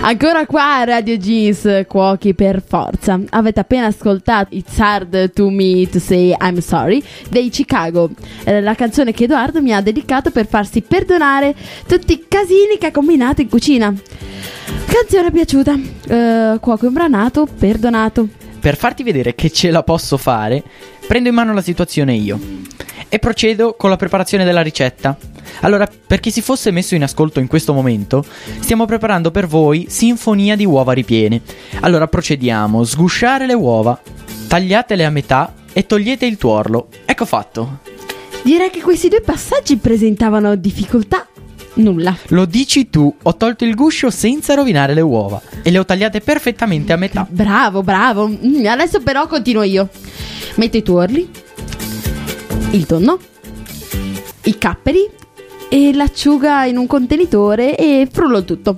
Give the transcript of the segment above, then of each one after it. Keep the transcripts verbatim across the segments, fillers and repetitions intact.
Ancora qua a Radio Jeans, cuochi per forza. Avete appena ascoltato It's Hard to Me to Say I'm Sorry dei Chicago, eh, la canzone che Edoardo mi ha dedicato per farsi perdonare tutti i casini che ha combinato in cucina. Canzone piaciuta, eh, cuoco imbranato, perdonato. Per farti vedere che ce la posso fare, prendo in mano la situazione io e procedo con la preparazione della ricetta. Allora, per chi si fosse messo in ascolto in questo momento, stiamo preparando per voi sinfonia di uova ripiene. Allora procediamo: sgusciare le uova, tagliatele a metà e togliete il tuorlo. Ecco fatto. Direi che questi due passaggi presentavano difficoltà nulla. Lo dici tu, ho tolto il guscio senza rovinare le uova e le ho tagliate perfettamente a metà. Bravo, bravo. Mm, adesso però continuo io. Metto i tuorli, il tonno, i capperi e l'acciuga in un contenitore e frullo il tutto.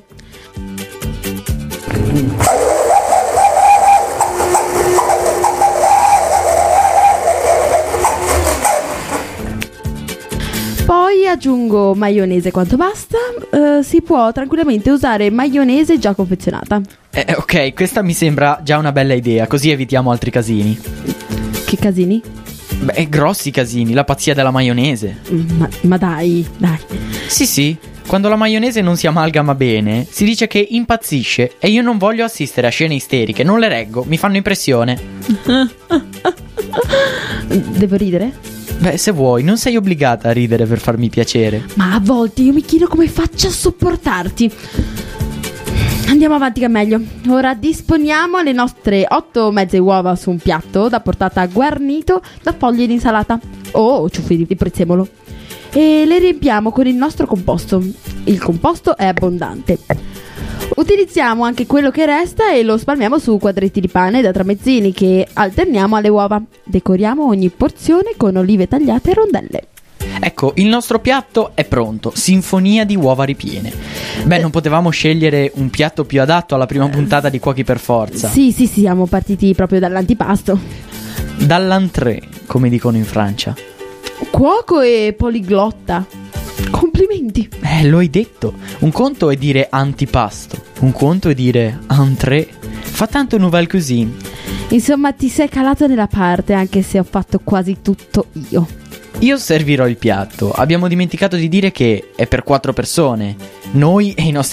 Poi aggiungo maionese quanto basta. Uh, si può tranquillamente usare maionese già confezionata. Eh, ok, questa mi sembra già una bella idea, così evitiamo altri casini. Che casini? Beh, grossi casini, la pazzia della maionese. Ma, ma dai, dai. Sì, sì, quando la maionese non si amalgama bene, si dice che impazzisce e io non voglio assistere a scene isteriche, non le reggo, mi fanno impressione. Devo ridere? Beh, se vuoi, non sei obbligata a ridere per farmi piacere. Ma a volte io mi chiedo come faccia a sopportarti. Andiamo avanti che è meglio. Ora disponiamo le nostre otto mezze uova su un piatto da portata guarnito da foglie di insalata o ciuffi di prezzemolo e le riempiamo con il nostro composto. Il composto è abbondante. Utilizziamo anche quello che resta e lo spalmiamo su quadretti di pane da tramezzini che alterniamo alle uova. Decoriamo ogni porzione con olive tagliate a rondelle. Ecco, il nostro piatto è pronto, sinfonia di uova ripiene. Beh, non potevamo scegliere un piatto più adatto alla prima puntata di Cuochi per Forza. Sì, sì, sì, siamo partiti proprio dall'antipasto. Dall'entrée, come dicono in Francia. Cuoco e poliglotta. Complimenti. Eh, lo hai detto. Un conto è dire antipasto, un conto è dire entrée. Fa tanto nouvelle cuisine. Insomma, ti sei calato nella parte, anche se ho fatto quasi tutto io. Io servirò il piatto. Abbiamo dimenticato di dire che è per quattro persone. Noi e i nostri